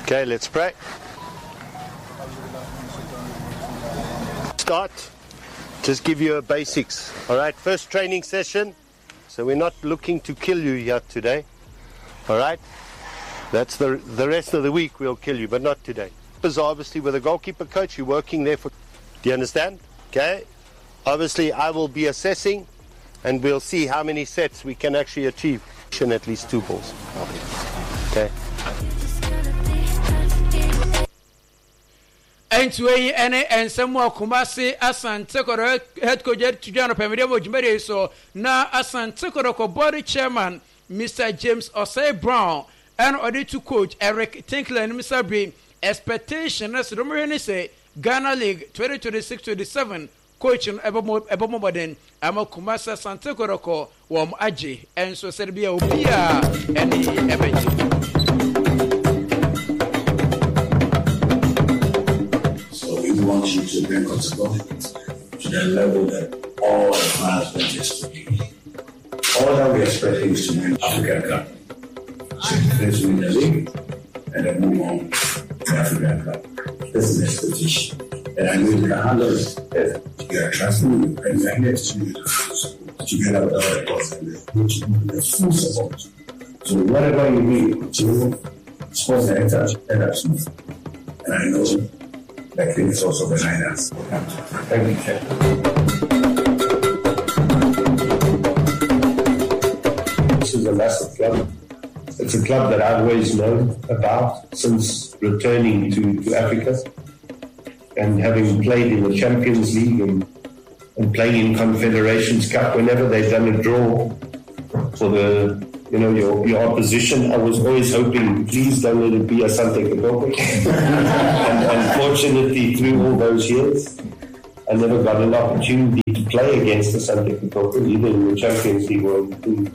Okay, let's pray. Start. Just give you a basics. All right, first training session. So we're not looking to kill you here today. All right? That's the rest of the week we'll kill you, but not today. Because obviously with a goalkeeper coach, you're working there for... Do you understand? Okay? Obviously I will be assessing and we'll see how many sets we can actually achieve. At least 2 balls. Okay. And some more Kumasi Asante Koro head coach Tujano Pemedebo Jumere so na Asante Koro body chairman Mr. James Osei Brown and auditor coach Eric Tinkler and Mr. Bray expectation as Romani say Ghana League 2026-27 coaching Ebomobaden Amo Kumasi Asante Koro wom aji and so Serbia Obia and the want you to bring us to the level that all the players want us to be. All that we expect is to win African Cup. So first win the league and then move on to African Cup. This is the expectation. And I know you can handle it. You are trusting me and you are next to me together with all the boys and the full support. So whatever you need to sports director, and that's me. And I know I think it's also behind us. Thank you, Chair. This is a massive club. It's a club that I've always known about since returning to Africa and having played in the Champions League and playing in Confederations Cup. Whenever they've done a draw for the your opposition, I was always hoping, please don't let it be a Asante Kotoko. And unfortunately, through all those years, I never got an opportunity to play against Asante Kotoko, either in the Champions League or in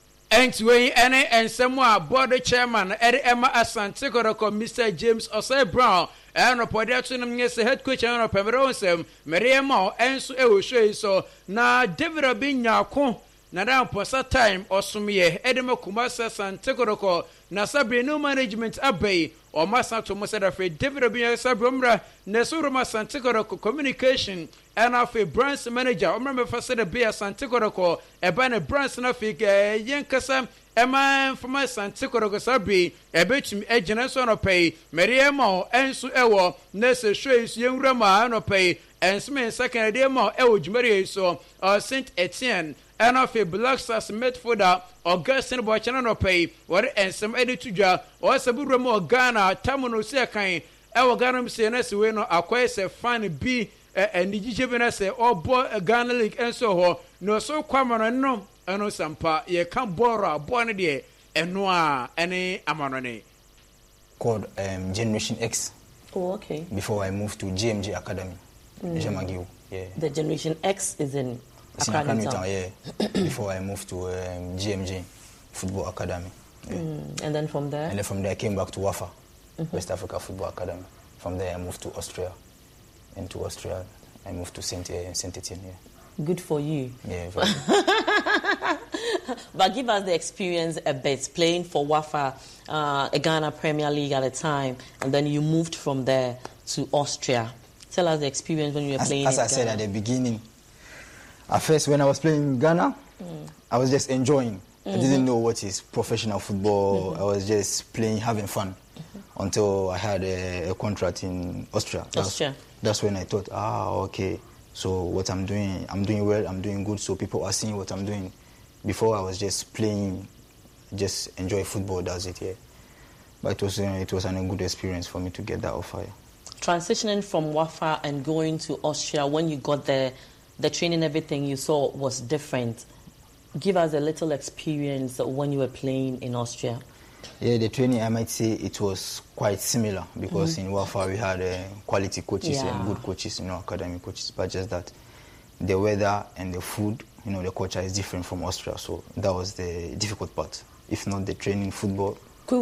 and someone board chairman Emma Asante Kotoko, Mr. James Osei Brown, and reported to him yes, head coach and Pemerosem, Mariamo, and so na David Abinyako. Nada posa time osumye edema kumasa Asante Kotoko na sabre no management abay or masa to Mosada Fe David Obiya Sabromra Nesuro Asante Kotoko communication and of a branch manager or remember for said be Asante Kotoko a ban a branch na fig yankasa a man from Asante Kotoko sabre a betum a generation of pay Mariamo and so ewo nese shows young Rama no pay and Smith second demo ewo Jumeri so Saint Etienne and of a Black Stars midfielder Augustine Bochano pay what and some editujah or Saburamo Ghana Tamuno Seakai our Ghana CNS no acquires fan B and the Jibinese or boy a Ghana League and so no so kwamano no and sampa ye can't borrow born de and noir any amanone called Generation X. Oh, okay. Before I moved to GMG Academy. Jamagiu. Yeah. The Generation X is in Academy Town, yeah. Before I moved to GMG Football Academy. Yeah. And then from there? And then from there I came back to WAFA, West Africa Football Academy. From there I moved to Austria. And to Austria I moved to Saint Etienne. Yeah. Good for you. Yeah, very good. But give us the experience a bit, playing for WAFA, a Ghana Premier League at the time, and then you moved from there to Austria. Tell us the experience when you were playing. As I said at the beginning, at first when I was playing in Ghana, I was just enjoying. I didn't know what is professional football. I was just playing, having fun, until I had a contract in Austria. That's when I thought, okay, so what I'm doing well, I'm doing good, so people are seeing what I'm doing. Before I was just playing, just enjoy football, that's it, yeah. But it was a good experience for me to get that offer. Yeah. Transitioning from WAFA and going to Austria, when you got there, the training, everything you saw was different. Give us a little experience when you were playing in Austria. Yeah, the training, I might say it was quite similar because in WAFA we had quality coaches and good coaches, academic coaches, but just that the weather and the food, the culture is different from Austria, so that was the difficult part. If not the training, football.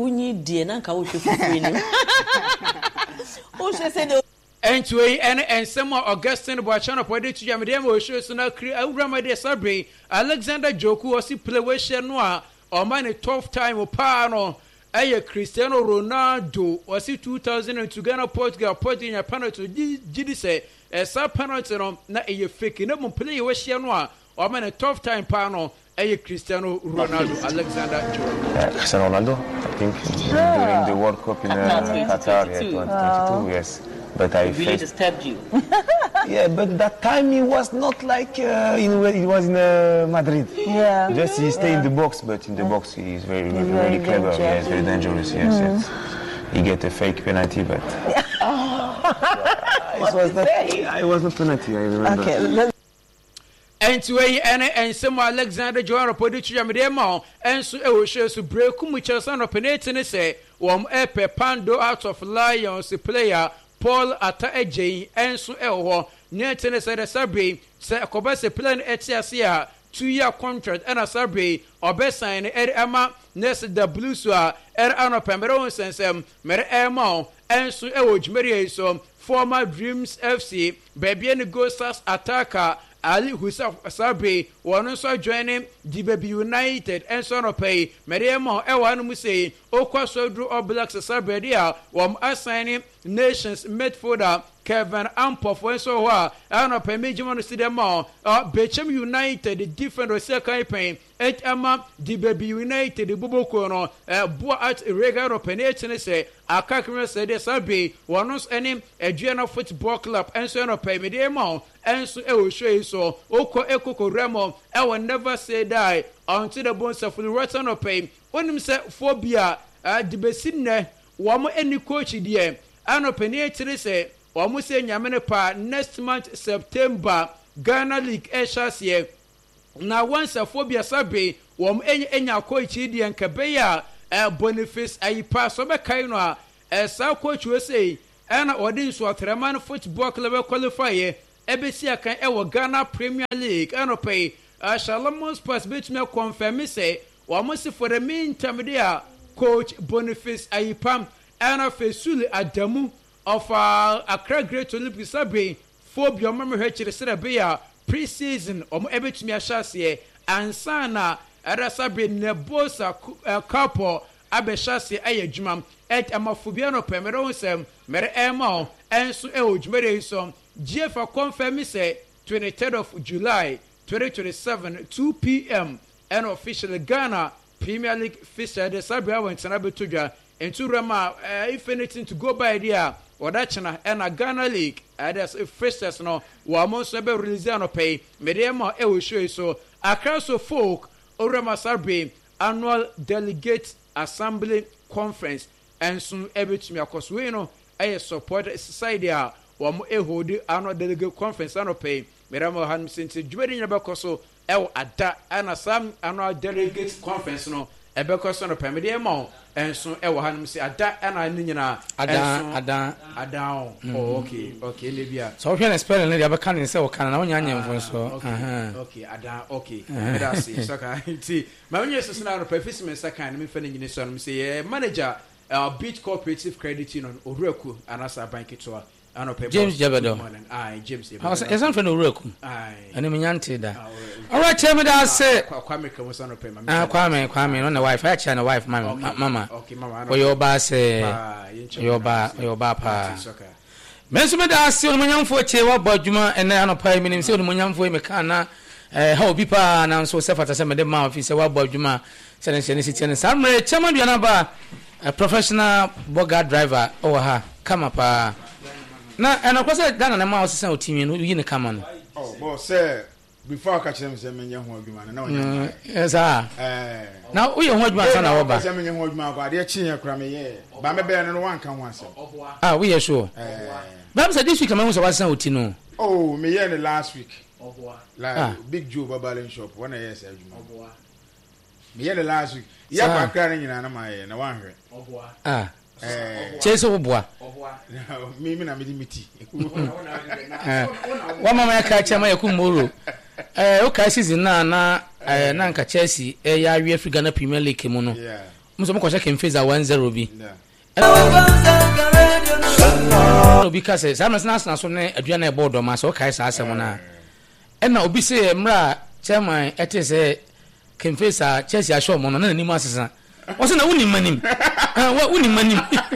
And some more Augustine Bochano pointed to Yamademo shows na Ramade Sabre, Alexander Joku was play with Noir or man a tough time or pano Cristiano Ronaldo was 2002 Ghana Portugal in penalty gidi say sa penalty no na fake na mo play we share no a o man a tough time pa no Cristiano Ronaldo Alexander Joe. Cristiano Ronaldo, I think during the World Cup in Qatar 2022, yes. But I really disturbed you. Yeah, but that time he was not like it was in Madrid. Yeah. Just he stay in the box, but in the box he is very clever. Yes, very dangerous. Yes, yes. He get a fake penalty, but it was not penalty. I remember. Okay. And to and some Alexander Joe Rapodichi Yamidemo and so to break Muchasan of Penetine say, Epe Pando out of Lions, the player Paul Ataeje and so near Tennessee Sabri, say a Cobase plan Etiasia, 2-year contract and a Sabri, or best sign Emma, Ness the Blueswa, Anna Pemberon Sensem, Mere Emo, and so Mary so former Dreams FC, Babian Gosas attacker. Ali Husaf Sabri, one also joining the Baby United and son of pay, Mariamo, Ewan Musei, Okwa Sodru or Blacks Sabria, one assigning nations midfielder Kevin Ampoff, when so and of a major Stadium, Bechem United, the different Osaka pain, et Emma, the Baby United, the Bubokono, Boa at Regaro Penetine say, a Kakra said Sabri, one was any a General Football Club and son of pay Mediamo. And so I will show you so. Oko Eko Remo, I will never say die until the bones of the return of pain. When him say phobia, the besine, one any coach dear. And open here to say, one must say Yamenepa next month, September, Ghana League Eshas. Now, once a phobia sabi, one any coach dear and Kabeya, Boniface, I pass over Kainoa, as our coach will say, and audience what Raman Football Club qualifier. Ebesia kan ewo Ghana Premier League and pay Shalom Sports bet me confirm say wa mo for the meantime there coach Boniface Ayipam and Fesuli Adamu of Accra Great Olympic Sabre phobia mama hwechire sere be ya pre-season omo ebetumi ahase ansana ada Sabre nebosa couple abeshase ayadwuma et amafobia no pemero nsem mere ema enso ejumere so GFA confirm say 23rd of July 2027 2 p.m. and officially Ghana Premier League fixture the Sabia went to Nabituja and to Rama if anything to go by there or that channel and a Ghana League as a fixtures no wa mo so be release no pay mediama e will show you so across of folk Orama Sabre annual delegate assembly conference and soon ebetumi akoswe no I support society wam ehodi annual delegate conference anopay meramo han since jubedi nyabakoso ewo ada ana sam annual delegate conference no ebekoso no pemede emo enso ewo han si ada ana nyina ada oh okay lebia so hwe na spell na dia beka ne se wo kana na wonya nyemfo so okay ada okay that's it so ka ti ma onye sesina no perfectment second me fene nyine so no say manager Beach Cooperative Credit Union Orueku anasa bank to James Jabedo. James Jabedo. I was a friend of Orueku. And I'm yanted that. All right, tell me that say Kwame was on a payment. Kwame on the wife, actually, a wife, mama. Okay, mama. For your bass, your papa. Messi, I see on my young for Chewa Bajuma and then on a pay minimum, so the young for Mecana. How people announce so self at some of the mouth is a Bajuma, City and some chairman, you know, a professional bogart driver over her. Come up. Na and of course Ghana na ma osese otimi no yi ne kama no oh boss say before I catch them say menye ho adwuma na onye yes ah na uye ho adwuma sana wo ba say menye ho adwuma kwa de chi yakura me ye ba me be no wanka ho asem ah we sure ba say this week ma ho so wasa oti no oh me ye last week like Big Joe Babalin shop when I say adwuma me ye last week ya ba kra nyina na ma ye na wan hwe Chase Obwa. Me na me dimiti. Wa mama ya ka chama ya kumoro. O ka season na na nka Chelsea ya awie Africa na Premier League mu no. Muso mko check Mfeza 1-0 bi. No because Samus na so na adua na e board ma so ka isa asem na. E na obi se mra chairman etese Kemfesa Chelsea asho mo no na ni mu asesa. What's na uni manim? What uni manim?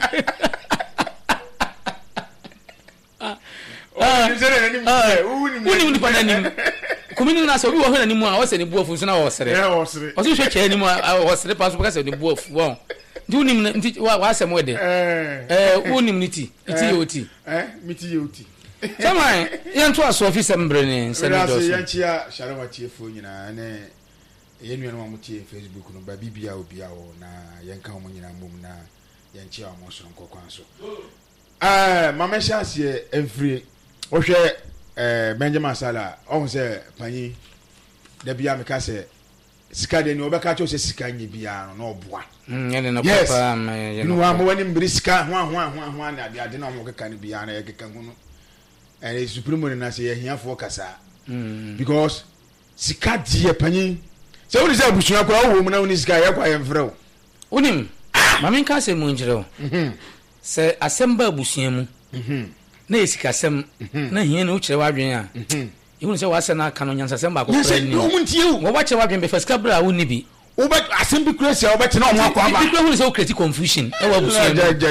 Uni pananim. Community na so we wo na nimu a wo se ne buofu so na wo sere. O so hwe che nimu a wo sere pa so ka se ne buofu won. Ndi uni nti wa asem we de. Uni niti. Iti yoti. Miti yoti. Sama yan to aso office mbre ne se ne do so. Yan chia sharama tiefo nyina ne ye nua no amutie Facebook no ba bibia obia wo na yan kan mo nyina mum na yan chia mo so nkokwan so. Mama Shasie every o hwe Benjamin Sala on say panyi da bia me ka say sika de ni obeka cho say sika nyi bia no oboa ene no papa me no wa mo wani mbiri sika ho na ade na mo keka ni bia na ye keka hu no and supreme na say ye hiafo kasa because sika die panyi say woni say busuya kwa wo mu na woni sika ye kwa ye mfrɛ onim mama nka say mu njire o say asemba busuya mu na esikasem na hie na ukire wadwen a ehunu se wase na aka no nyansa sem ba ko kra ni wo wache wadwen be first kabra wo ni bi wo ba asem bi kra se wo be tena wo akwa ba bi kra hunu se wo create confusion e wa busu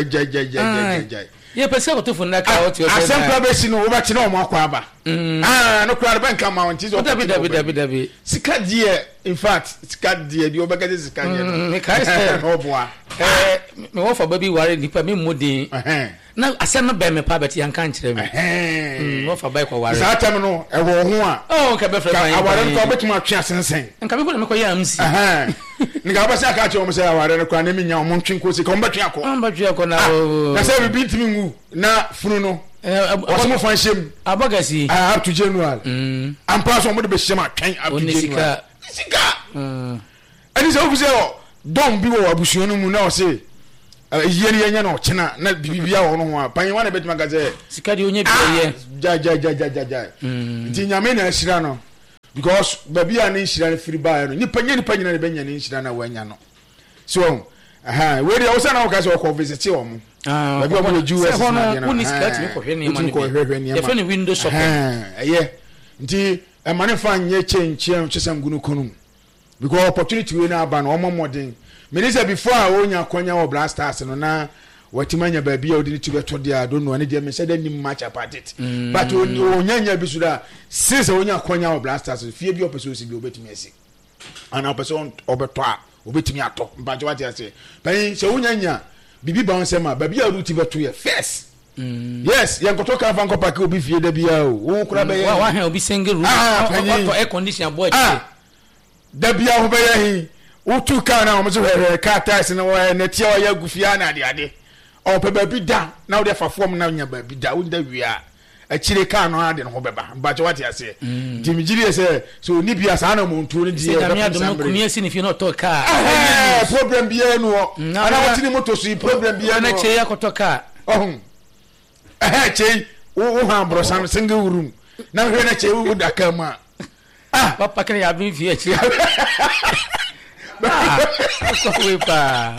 ye pese ko to fun na ka wo ti o asem kra be si no wo be tena wo akwa ba no kra ba nka ma won ti so dabi sika die in fact sika die di wo be ka sika nie me kai se no boa me wo fa ba bi ware nipa me modin na asem no be me pa beti yanka nkire me wo fa ba ko ware sa tem no e wo ho a ka be fra ban aware ko betima atwe asensen nka be ko me ko ya amsi nika ba sa ka che o mo say aware no kwa na me nya o mo ntwe nko se ko mbetwe akọ mbetwe akọ na na say bi ntimi ngu na funu no wasu mo fan shem abagasi up to January ampa so mo de be shem atwen up to January sika ani se o say don bi wo abusuo no mu na o say yeni yenya no chena na bibia wo no ho a pan wana betima ka say sika de onye biye ja ti nyame na ashira no because baby an ashira na free buy no nipa nyina na benya na ashira na wanya no so we dey also na o ka say o ko visit wo mo baby o mo US na na uni sika ti ko hwe ni ma ni e fe ni window shopping nti e mane fa nye chenche chesam gunu kunu because opportunity we na aba no omomodin me say before I onya kwanya o Blasters no na watimanya baby a odini tibeto dia don't know any dia me say dem match apart it but onya bi suda since onya kwanya o Blasters fie bi opeso si bi obetimi esi ana opeso obeto a obetimi ato mbaje wati ase pen se onya bibi ba on sema baby a ruti beto ye first yes yen koto kan fan ko pack obi fie da bia o wo kura be wa he obi single room auto air condition boy da bia ho be ye utu kana o mo so ka tais na wa na tia wa ya gufia na ade o pe ba bi da na wo de fa form na nya ba bi da wo da wia a chire ka no ade no ho beba mbaje wati ase dimigiri ese so ni bia sa na mo ntu ni die da mi adom ku mi si ni fi no to ka problem bia no ana wati ni moto so problem bia no na che ya ko to ka che wo ha bro sam single room na hwe na che wo da ka ma papa kan ya bi fi e chi so we pa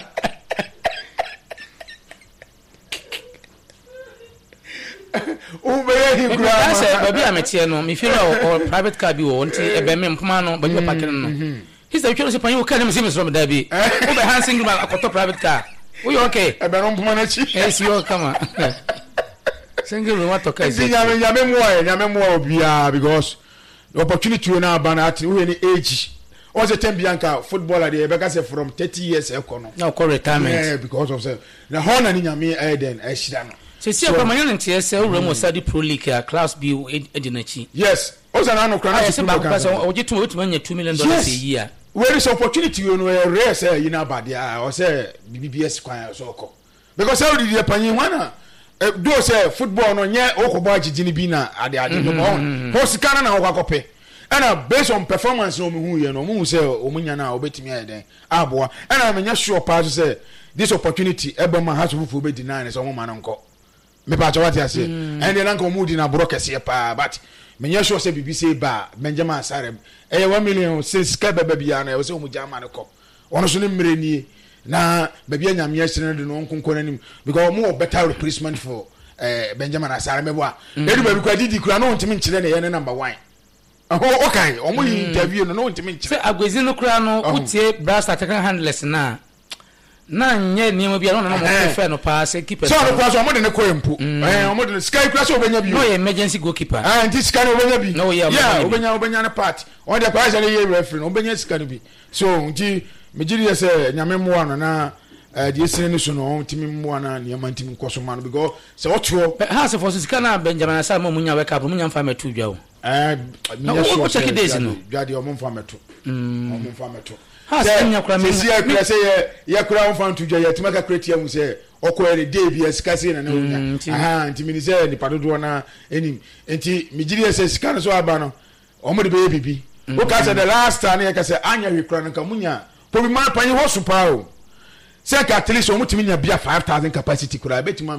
o be hi gra ma say baby ametie no me feel o private car bi wo nti e be me mpoma no ba papa kan no he say you say pan you can me see me so da bi o be hand single ba akoto private car we okay e be no mpoma na chi yes you come single room what okay nyame mo obia because the opportunity we now ban at we any age on the time bianca footballer dey be say from 30 years ekono now call retirement because of say na hona ni nyame eden e shira no se permanent ntie se o remo study pro league class B edinachi yes o say na no kra na se ba ko say o jitu we anya $2 million a year where is opportunity you know rare say you na bad ya o say BBS kwan so ko because how did you pan wana do say football no nye okobo agigi ni bi na ade no ho sika na okokope and based on performance no hu ye no mu say omunya na obetimi eden aboa and me nya sure pass say this opportunity ebema has to be deny so mo man nko me pa chawati ase and then nko mu di na bro kese pa but me nya sure say BBC ba Benjamin Sarem 1 million since ka baba bia na say omu jama ne ko ono so ne mreni na baby anyame yesire de no nkonko nanim because more better replacement for Benjamin Asare mebo a edu baby kwa didi kura no ntimi nkyere na ye number 1 okay omo interview no ntimi nkyere say agwezi no kura no utie brass attack handless na na nye ni mo bia no mo prefer no pa se keeper so no pass o mo de ne ko empu o mo de sky crash obenya bi no emergency goalkeeper nti sky no obenya bi no obenya na part on the crash na ye referee no obenya sky no bi so nti me giri say nyame mo ano na the sene so no ntimi mo ana ne ntimi nkoso ma no because se otuo house for sika na Benjamin Asare mo munya wake up munya mfa metu dwa o o check days no dwa de o mo mfa metu o mo mfa metu ha nya kura me se ya say ya kura mfa ntu dwa ya timaka create am say okoere day bi sika say na na onya ntimi ni say ni padodo na enim enti me giri say sika no so aba no o mo de be bibi o ka say the last time ya ka say anya wi kura nka munya po bi ma panyi ho so pa o say at least o mutimi nya bia 5000 capacity kura betima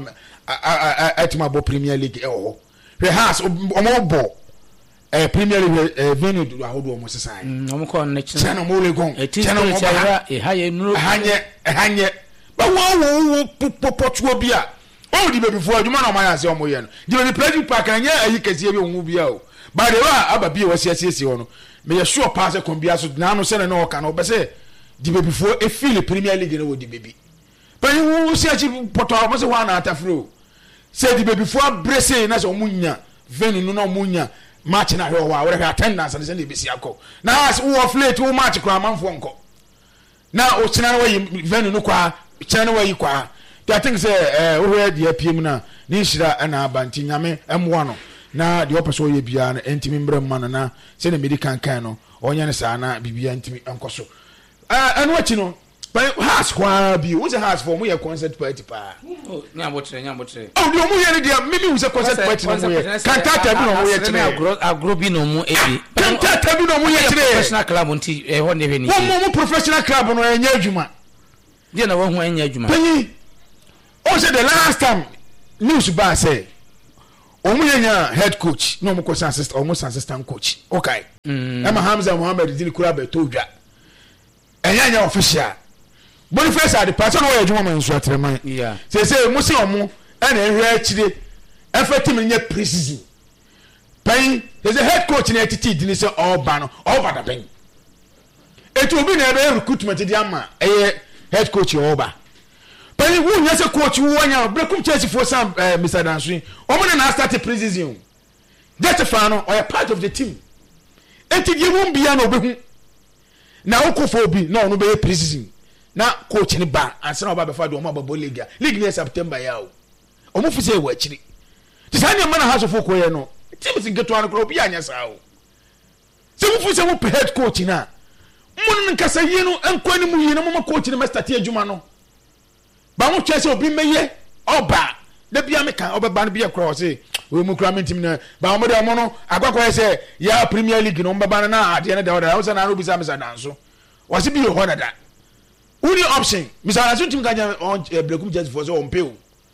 atima bo Premier League we has o mo bo Premier League venue do ahodo o mo sesan o mo ko na chi na mo legon chana mo ba ha ye nuro hanye ba wo popotuo bia o di be before aduma na o ma ya se o mo ye no di be play park anya ayi kese bi onwu bia o ba de wa aba bia wo siasiesi ho no me ye sure pass kon bia so na no se na o ka no be se di be before e feel Premier League na wo di baby but you see achi poto mo se wa na atafro say di be before brese na so munya venu no na munya match na hwe wa we attendance na se na be si akọ na as wo flate wo match kwa manfo nko na o china na we venu no kwa china na we kwa I think say wo hwe di apiem na ni hira na abanti nyame emwa no na di opeso ye bia na entimi mbrem ma na se na medical kan no onya ne sa na bibia entimi enkoso and what you know but has kwa bi what's a house for me a concert party pa nya botre oh di omu here dia mimi wuse concert party no mo kantata bi no mo ye kire agro bi no mo ebi kantata bi no mo ye kire professional club nti ho ne be ni mo professional club no enya adwuma dia na wo ho enya adwuma pani o say the last time news ba say omu yenya head coach no mo ko assistant almost assistant coach okay Emma Hamza Mohammed dini kura be to dwa enya official Boniface at the person where you want to atreman yeah say mo se omo na ehwe akire effective nye precision pen there's a head coach na attitude ni say all ban all bad pen etu obi na be recruitment di ama head coach oba pen wu nya say coach wu anya brekum Chelsea for some Mr. Dansu omo na start precision that fan or a part of the team enti di won bia na obehu na okofo obi na ono be precision na coach ni ba ansa na oba be fa do omo ababo league ni September ya o omo fu say wa chiri ti sa ni mana haso foko ye no team sin geto an obi anya sa o se mu fu say mu head coach na mun nka say yi no enkwani mu yi na mo coach ni master tie adwuma no ba mo twese obi meye oba da bia me kan obeba no bia kro say we mu kra mentim na ba mo de mo no agwakwa say ya Premier League no mbaba na ade na da o say na no bisa me sa danso wasi bi ho na da uni option Mr. Danso tim kanya on brekum just for so on pay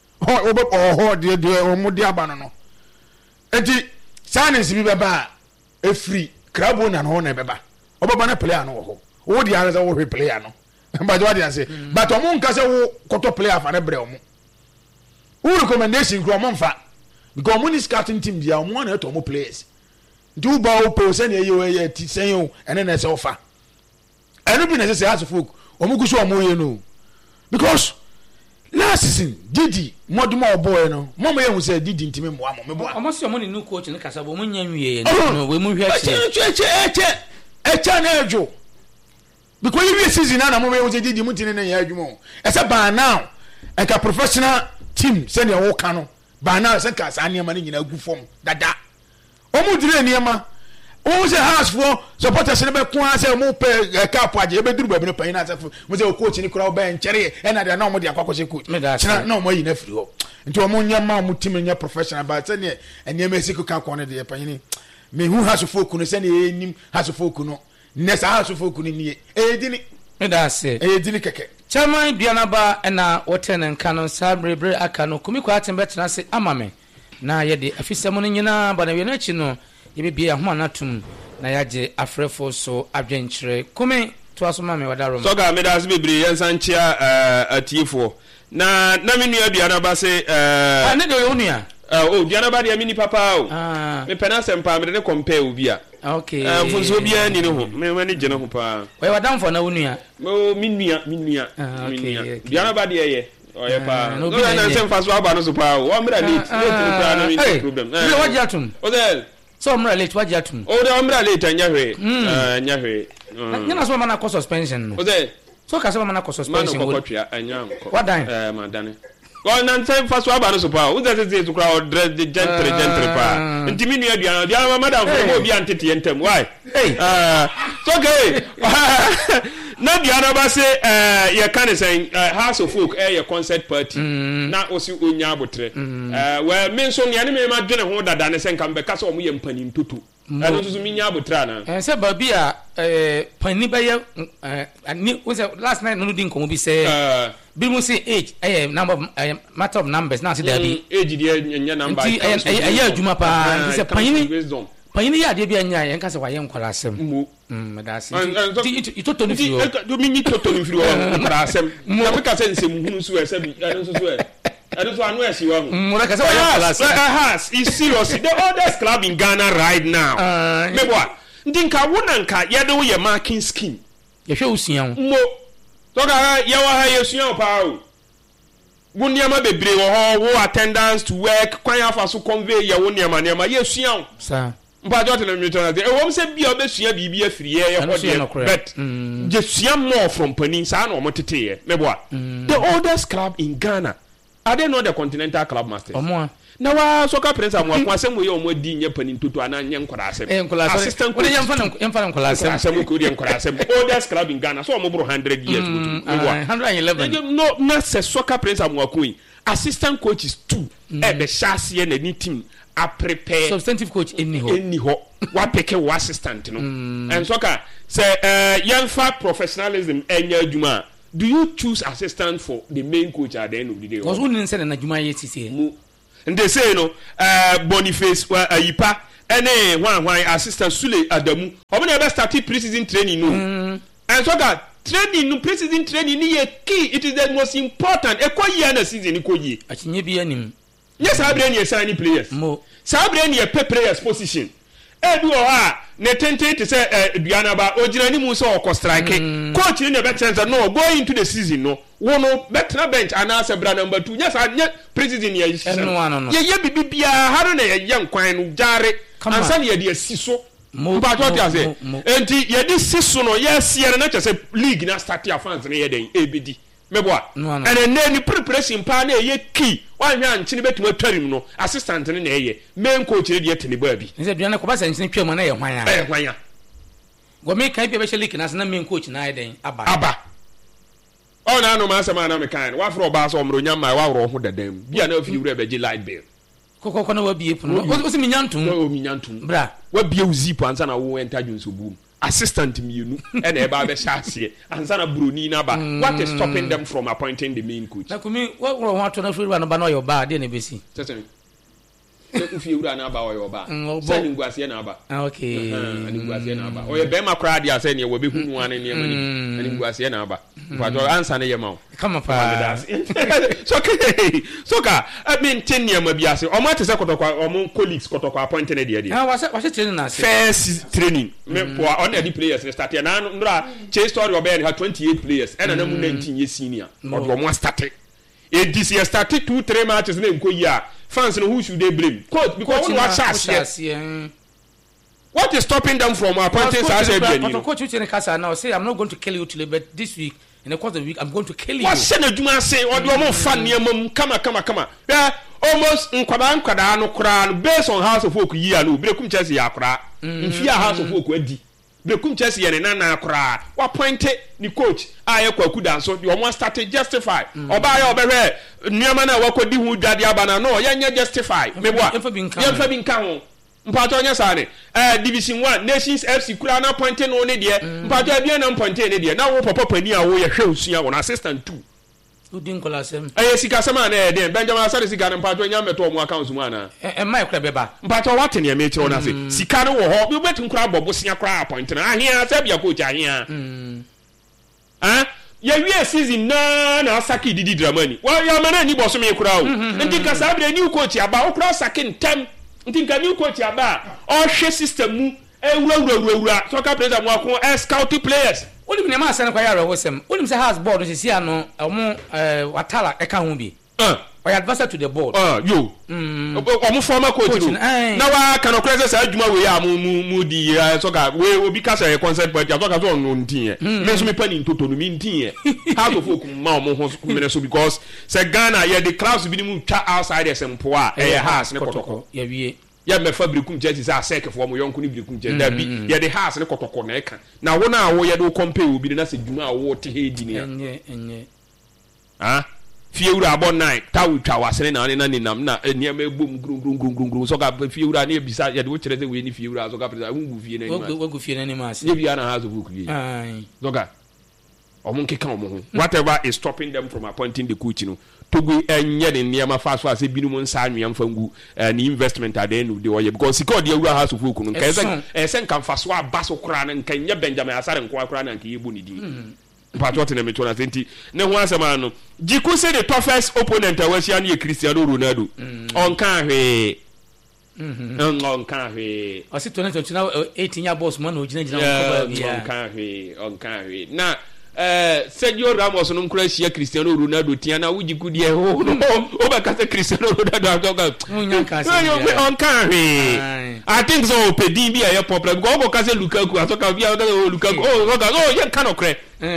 o de o mo de abano no enti silence bi beba e free crabo na no na beba obaba na player no ho wo di ara say wo player no ba do ade say but o mo nka say wo koto player fa na bre o mo who recommendation kro mo mfa because mo ni scouting team dia mo na to mo players do ba o po say na ye ti say o ene na say ofa eno bi na say as folk o mo guso o mo ye no because last season Didi moduma boy no mo ye hu say Didi ntimi mo amo me bo o mo se o mo ni new coach ni kasa bo mo nya nwie ye no we mu hwe eche na ejo because you season na mo ye hu say Didi mutini na ya adwuma e say by now e ka professional team say na wo ka no by now say ka sa niam na nyina gu form dada o mu dire niam o say house for supporters ne be ko say mo pe cap age e be duru baby no pan na say mo say coach ni kura o be nkyere e na de na mo de akwakwose coach china na mo yi na free ho nti o mo nya ma mo team nya professional but say ne eniam esiku ka ko ne de pan ni me hu house for ku no say ne enim house for ku no ne sa house for ku ni e dini me da say e dini keke chairman bianaba na woten nka no sabrebre aka no kumi kwa atembe tena se amame na ye de afisemo no nyina ba na we na chi no ye be bia ho anatum na yaje afrefo so adwenkyere kumi to aso mame wadaro so ga me da se bebre yensan chia atiefo na me nua bianaba se ne de onua Oh, Diana Badi mini papa. Me penance and pammy de compare ubia. Okay. For so be any no, me many general pa. Where were down for Naunia? Oh, minia. Diana Badi, oh, yeah, pa. No, I send fast Wabano Supa. One minute, problem. What yatum? Oh, there. So I'm late, what yatum? Oh, the umbrella late, and Yahweh. That's what man cause suspension. Oh, there. So Casamana cause suspension. What time? Madame. Well, none first Wabano Supa. Who does it to crowd dress the gentry pa? And Timmy, Diana, madam, will be anti and why? Hey, it's okay. Not the other say, you can't say, House of Folk, your concert party. Not also Unyabotre. Well, mention the enemy, my dinner holder than a second because of me and Penny Tutu. I don't mean Yabotrana. And said, Babia, Penny Bayer, last night, no didn't come be say, Bill say age, number, matter of numbers, now see that age, your number, a year, Jumapa, is a penny wisdom. Panyini ya debi anya yen kase wa yen kwara asem medase itoto ni firi o do mi itoto ni firi o kwara asem na me kase nsem hunu so ese bi eno so eno so anu esi wa hu mo na kase wa yen kwara asem has is serious the oldest club in Ghana right now me boa ndinka wona nka ye de wo ye marking scheme ye hwe usuan mo to ga ye wa ha ye usuan pa o Wuniama bebre wo attendance to work kwan afa so convey ye wuniama ye usuan sa Mpa na mitona de wom se bia obesua bibia afiri ye hode but je sua more from Pani sa na omotete ye meboa the oldest club in Ghana are they not the Continental Club Masters na wa soccer prince amwa kwa asem ye omo di nye Pani ntoto ana nye nkwara asem assistant coach yemfa nkwara asem ko di nkwara asem oldest club in Ghana so omo bro 100 years meboa 111 no na se soccer prince amwa ko assistant coaches 2 e be shase na ni team a prepare substantive coach anyhow what pick a assistant no and soccer say yemfa professionalism enya adwuma do you choose assistant for the main coach at the end of the day because who say na adwuma yetisi and they say no Boniface ayipa ene hwan assistant Sule Adamu omo na be start pre-season training no and soccer training no pre-season training ni key it is the most important ekoyi na season ikoyi achinye bi anim. Yes, I bring you signing players. Mo. Sabre ni pe players position. Edu o ha ne tente to say Diana ba ojina ni mu so o strike. Coach ni be chance no go into the season no. Wono better bench and answer bra number 2. Yes, I president ye. No. Ye bibia haro na ye yankwan no jare. Ansa ne ye de asiso. Mo ba to tia say. Enti ye de siso no yes ye na che say league na start ya fans na ye den ebedi. Meboa and then the preparation pa na ye key wan hwa nchini betum atwarim no assistant ne na ye main coach ne de tene ba bi nse duane ko ba sa nchini twam na ye hwan go me kan bi be shele kina na main coach na ye den aba o na no ma sama na me kan wa fro ba so omro nyama wa woro ho dadam bia na afi wura be gi light bill kokoko na wa bie puno o si minyantum bra wa bie uzipo ansa na wo enter junso boom assistant mienu and eba be shase ansa na broni na ba what is stopping them from appointing the main coach na kumi what want to na free na ba no your ba de na be si tete ufi ura na ba your ba say ngwase na ba okay ngwase na ba o ye be ma kra dia say ne we be hunu ane ne mani ngwase na ba but answer na ye ma come pa so ka I mean 10 year ma biase o ma te say kotokwa o mon colleagues kotokwa appointing na de wa training na first training me for on the players start na ndra che story o be 28 players and na mu 19 year senior o mo start e this year start 2-3 matches na nko yi a fans no who should they blame coach because what chance what is stopping them from appointing as a coach in Casa now say I'm not going to kill you today but this week in the course of the week I'm going to kill you what say na duma say or do mo fan niam kama yeah almost nkwada no kura based on House of Folk yi a no brekum Chelsea ya kura mfia House of Folk adi brekum Chelsea ye na kura wa point ni coach aye kwaku dan so the omo start justify oba ya obehwe niam na wakodi hu dwade abana no ye justify meboa yemfa bi nka ho mpato nya sane division 1 Nations FC kura na point no ne de mpato abia na point ne de na wo papa pani a wo ye hwe osua wo na assistant 2 udin kolasem sika sama na de Benjamin Asare sika na mpato nya meto mo account mu ana mai kura beba mpato wate ne me kire na se sika no wo ho bi betin kura bobo sia kura point na ahia se bia coach ahia we season na asaki didi dramani wa ya mana ni boso me kura o nti ka sabre new coach aba o kura saki ntem nti ka new coach aba o hwe system mu ewura soccer players mo akon scout players onim ne ma san kwa yaro wosem onim se has board no sisi ano omo watala eka ho bi or advisor to the board yo omo former coach no na wa kan okra say adwuma we ya mu di soccer we obi ka say concert party soccer so no ntin me so me pani ntoto no mi ntin how to folk ma omo ho me so because say Ghana ye the clubs bi ni mu twa outside sempo a house ne kotoko ya wie ya me fabrikum church say aseke for mo yonko ni brikum church da bi ye the house ne kotoko na eka na wo na wo ye do compare obi na say dwuma a wo te he di ni enye fiewura abon nine tawu twa wasene na na ninam na niam ebom grung so ka fiewura na ebisa ye de wo kire say we ni fiewura so ka presa ungu fie na ni wo gu fie na ni mas ye bia na house of book bi so ka omo nkeka omo ho whatever is stopping them from appointing the coach no togu enye de niam fast say binum nsa anwam fangu ni investment at the end of the year because sika de awura house of book no nka esen kan faso abaso kra na nka nye Benjamin Asare nko akra na nka yebu ni di Patriot na metona senti ne ho asema no Jiku say the toughest opponent awasi na Cristiano Ronaldo on kan hwe on kan hwe o si 2020 na 18 year boss man o gina ko ba bia on kan hwe na Sergio Ramos no nkura hia Cristiano Ronaldo tiana wujiku de ho o ba ka say Cristiano Ronaldo adoka on kan hwe I think so pedi bia ya problem go ka say Lukaku asoka bia Lukaku ye kan okre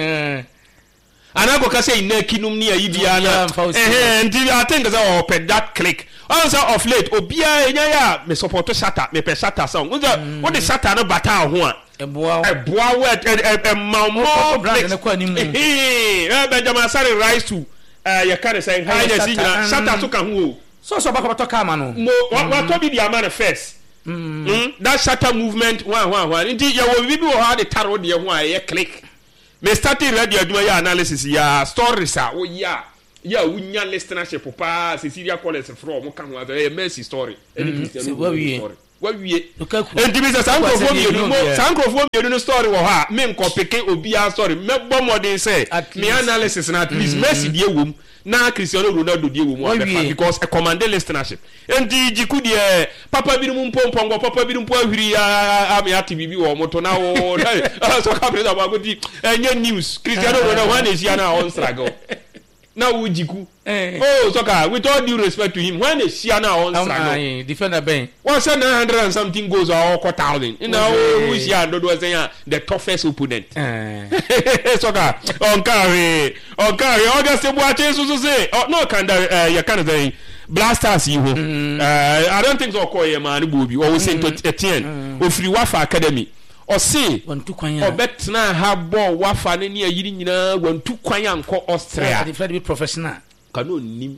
anago ka say inakinum ni ayibia na nti I think so ped that click also of late obia enya ya me support Shatta me pe Shatta song what the Shatta no bata ho a eboa wet mamo brand na kwa nimu Benjamin Asare rise to you can say highness ina Shatta to kan ho so baka to ka ma no what to be the man first that Shatta movement one nti ya wo bibi wo ha de taro de ho a ye click me starting radio aduma ya analysis ya stories a wo ya wunya listenership pa Cecilia Collins from kan ho a Messi story any Cristiano story wawie enti bi say sankrofo mi no story wo ha me nko peke obia story me bo modern say me analysis na at least Messi die wom na Cristiano Ronaldo die wom because a commanded listenership enti Jiku die papa bi mu mpompongo papa bi mpo ahwiri me atibibi wo moto na wo so ka presa ba godi enye news Cristiano Ronaldo one is here now on struggle na Jiku so ka with all due respect to him when is here now on struggle defender ben 900 and something goes or 1,000 you know who is here do say the toughest opponent so ka on carry August Boache so say no can you can say Blasters you I don't think so call man Bobi or Saint Etienne ofri Wafa Academy or say wantu kwanya obetna ha ball Wafa ne ne ayiri nyina wantu kwanya anko Austria the be professional kanu nim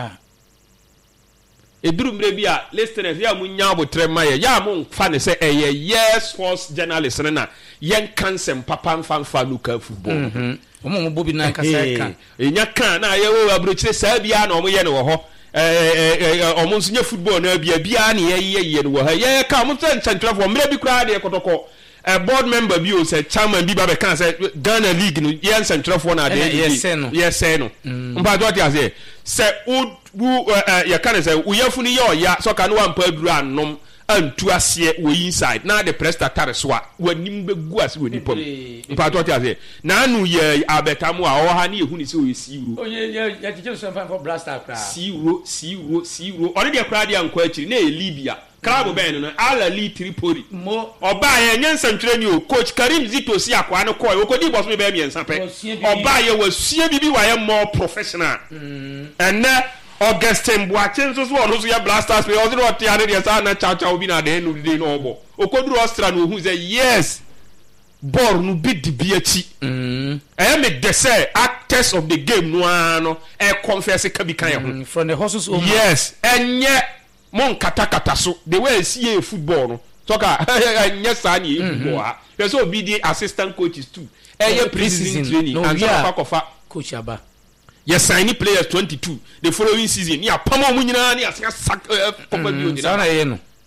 eduru mre bia listeners ya munya abotre maye ya mu fa ne se yes sports journalist na yen cancel papa mfa local football omo Bobi na kasa kan enya kan na ye wo abrochire sa bia na omo ye ne wo ho omo nso nya football na bia na ye ne wo ha ye ka omo central for mre bi kura de kotoko board member bi o say chairman bi ba be kan say Ghana league no yen central for na de yes no mpa do ati ase say ya kan say uyafu ni ye ya so kan wa mpa aduru anom antu ase wo inside na the press tare so a wanim begu ase woni pom mpa do ati ase na anu ye abetamu a o ha na ehu ni se o siuro ya tije so fan for blaster kra siuro ori de kra de anko akiri na Libya Club Ben no Al-Ahly Tripoli mo oba ye nyansa ntwere ni o coach Karim Zito si akwa no koy okodi boss me be miensa pe oba ye wasie bibi wa ye more professional and Augustin Boache so no so ya Blasters pe o zero tiare de sa na cha obi na de no de no obo okoduru Austria no hu say yes ball no bi di bi achi me de say actors of the game no ano confess ka bi kan ye ho from the horses over yes enye mon kata so the way see football no talk yes ani football ha you so be the assistant coaches too pre-season training and so coach aba yes signing players 22 the following season ya pamo mu nyina na ya sack papa bi odina na ye no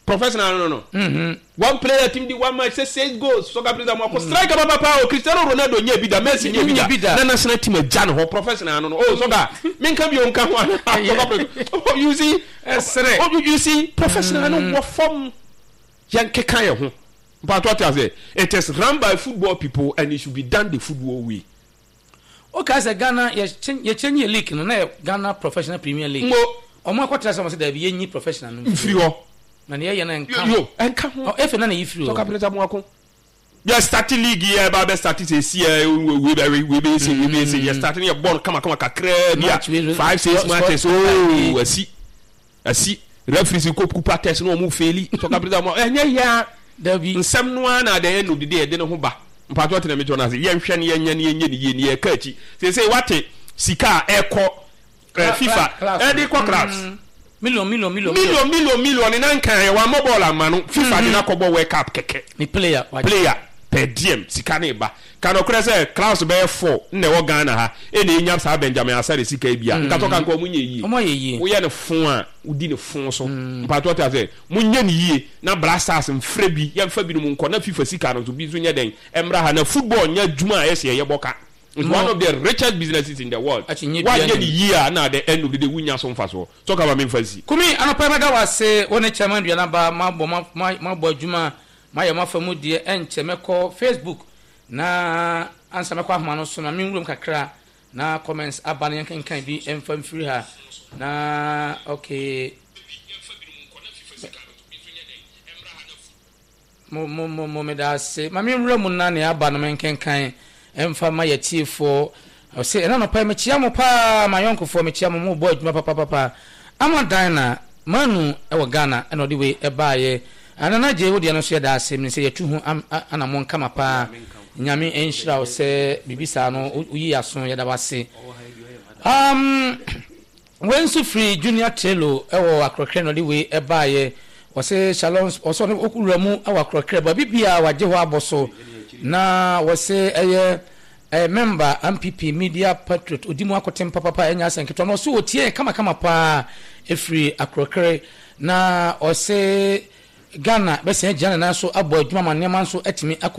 professional no. One player team the one match say 6 goals. Soccer player mo strike papa o Cristiano Ronaldo nye bi da Messi nye bi da. Na national team Jan ho professional no. Oh soccer. Men kan bi on kan one. Soccer you see you see professional no what form yan kekan ye ho. But what I say it is run by football people and it should be done the football way. Okay, say Ghana ye change league no na Ghana Professional Premier League. Omo akwatra say say da bi yenyi professional no. Free ho. Na ne ye na nka. Yo, enka ho. O efe na na free ho. Soccer player mo akon. You start league here ba start say see we be say you start your ball come kakra bia 5-6 matches oh asi referee ko kupa test no mo faili soccer player mo enye ya da bi nsem no na da end of the day de ne ho ba mpato tena me jona say ye hwe ne ye ne ye ka chi say wate sika eko FIFA e dey ko clubs million na nkan ye wa mobile amano FIFA dey na ko bo World Cup keke ni player per diem sika na ba kan okra say class be 4 na wo Ghana ha e na enya sa Benjamin Asare sika bia nka to kan ko munye yi wo ye ne fon a udi ne fon so mpato ta say munye ne yi na Blasters mfre bi ye mfa bi no nko na FIFA sika no so bi so nya den emra ha na football nya djuma a ye boka. It's one of the richest businesses in the world. Why get the year now the end of the day we nya so mfa so talk about me fancy kumi anopa mega wase woni chairman dua na ba ma bo djuma ma ye mafamu die enche meko Facebook na ansa meko ahoma no so na minwurum kakra na comments abane yankan bi emfam free ha na okay mo me da se ma minwurum na ne aba no menkenkan emfa ma yatifo o se na no pa mechia mo pa ma yonkofo mechia mo bo adwuma papa amadan na manu e wo Ghana e no de we e baaye anana je wo de no so da asem ni se yetu hu ana mon kama pa nyame enhira o se bibisa no uyi aso ye da wase wensu free junior telo e wo akrokre no de we e baaye o se shalom o so no okuramu e wo akrokre ba bibia waje ho aboso na wo se eye member MPP Media Patriot odimu akotem papa enya sanketo no so otie kama pa efri akrokre na o se Ghana bese Ghana na so abo adwuma manema so atimi